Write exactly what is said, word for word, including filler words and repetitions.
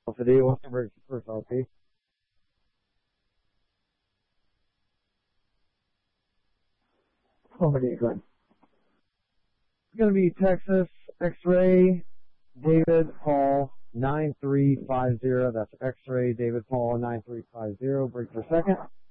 Today, what's the first first L P? Oh, what are you going? It's going to be Texas X-Ray David Paul nine three five zero. That's X-Ray David Paul nine three five zero. Break for second.